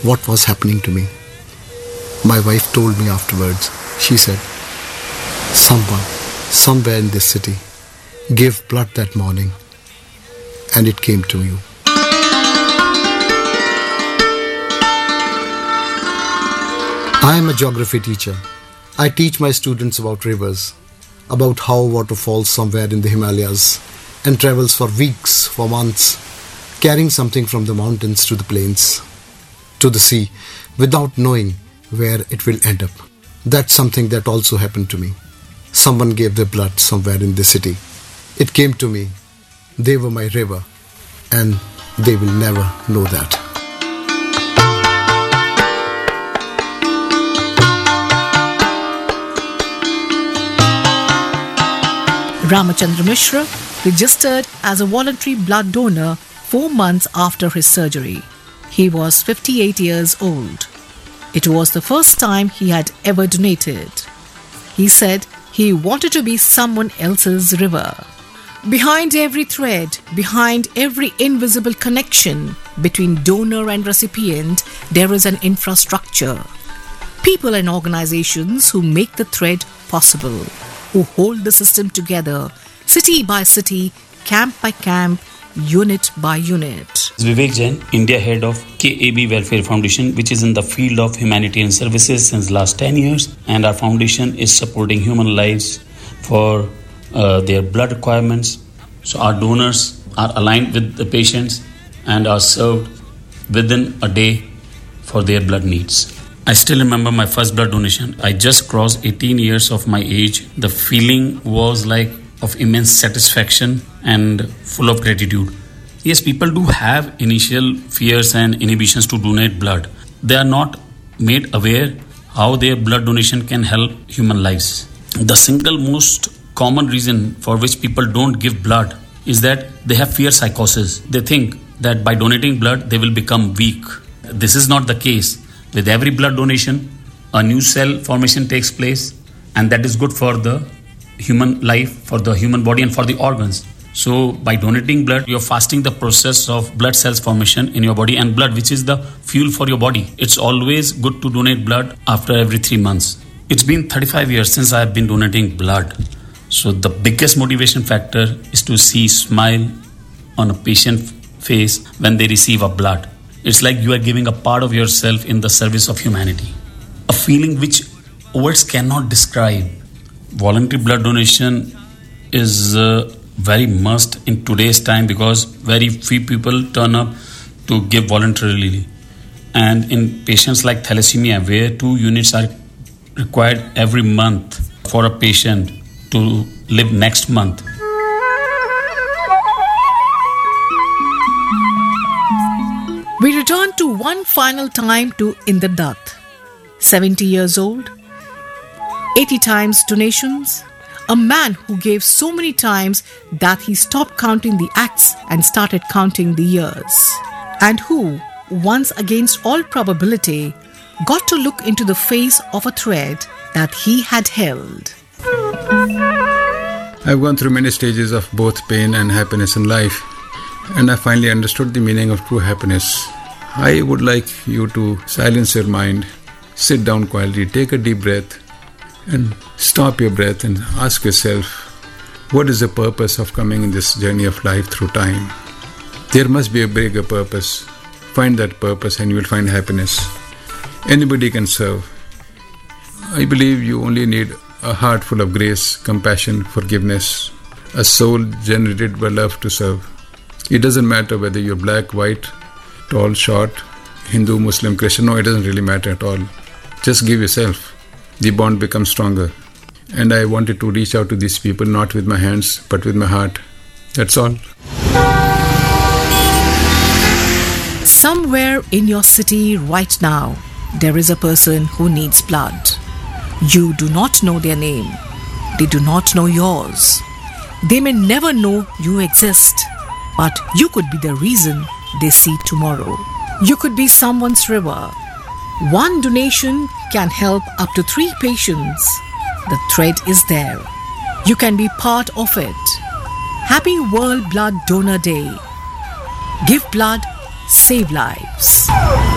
what was happening to me. My wife told me afterwards, she said, someone, somewhere in this city, gave blood that morning, and it came to you. I am a geography teacher. I teach my students about rivers, about how water falls somewhere in the Himalayas and travels for weeks, for months, carrying something from the mountains to the plains, to the sea, without knowing where it will end up. That's something that also happened to me. Someone gave their blood somewhere in the city. It came to me. They were my river, and they will never know that. Ramachandra Mishra registered as a voluntary blood donor 4 months after his surgery. He was 58 years old. It was the first time he had ever donated. He said he wanted to be someone else's river. Behind every thread, behind every invisible connection between donor and recipient, there is an infrastructure. People and organizations who make the thread possible, who hold the system together, city by city, camp by camp, unit by unit. Vivek Jain, India head of KAB Welfare Foundation, which is in the field of humanitarian services since last 10 years. And our foundation is supporting human lives for their blood requirements. So our donors are aligned with the patients and are served within a day for their blood needs. I still remember my first blood donation. I just crossed 18 years of my age. The feeling was like of immense satisfaction and full of gratitude. Yes, people do have initial fears and inhibitions to donate blood. They are not made aware how their blood donation can help human lives. The single most common reason for which people don't give blood is that they have fear psychosis. They think that by donating blood, they will become weak. This is not the case. With every blood donation, a new cell formation takes place, and that is good for the human life, for the human body, and for the organs. So by donating blood, you're fasting the process of blood cells formation in your body, and blood, which is the fuel for your body. It's always good to donate blood after every 3 months. It's been 35 years since I've been donating blood. So the biggest motivation factor is to see smile on a patient's face when they receive a blood. It's like you are giving a part of yourself in the service of humanity. A feeling which words cannot describe. Voluntary blood donation is very must in today's time because very few people turn up to give voluntarily. And in patients like thalassemia, where 2 units are required every month for a patient to live next month. We return to one final time to Inder Dutt. 70 years old, 80 times donations, a man who gave so many times that he stopped counting the acts and started counting the years, and who, once against all probability, got to look into the face of a thread that he had held. I've gone through many stages of both pain and happiness in life, and I finally understood the meaning of true happiness. I would like you to silence your mind, sit down quietly, take a deep breath, and stop your breath and ask yourself, what is the purpose of coming in this journey of life through time? There must be a bigger purpose. Find that purpose and you will find happiness. Anybody can serve. I believe you only need a heart full of grace, compassion, forgiveness, a soul generated by love to serve. It doesn't matter whether you're black, white, tall, short, Hindu, Muslim, Christian. No, it doesn't really matter at all. Just give yourself. The bond becomes stronger. And I wanted to reach out to these people, not with my hands, but with my heart. That's all. Somewhere in your city right now, there is a person who needs blood. You do not know their name. They do not know yours. They may never know you exist, but you could be the reason they see tomorrow. You could be someone's river. One donation can help up to 3 patients. The thread is there. You can be part of it. Happy World Blood Donor Day. Give blood, save lives.